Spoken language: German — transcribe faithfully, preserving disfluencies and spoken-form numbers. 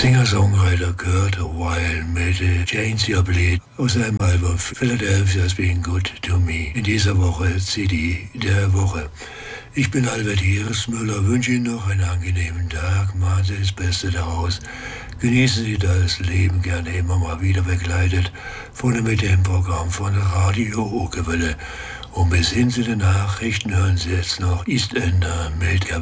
Singer-Songwriter Kurt Weill mit Change Your Bleed aus seinem Album Philadelphia's Been Good to Me. In dieser Woche C D der Woche. Ich bin Albert Hieresmüller, wünsche Ihnen noch einen angenehmen Tag, machen Sie das Beste daraus. Genießen Sie das Leben gerne immer mal wieder begleitet, vorne mit dem Programm von Radio Okerwelle. Und bis hin zu den Nachrichten hören Sie jetzt noch EastEnder mit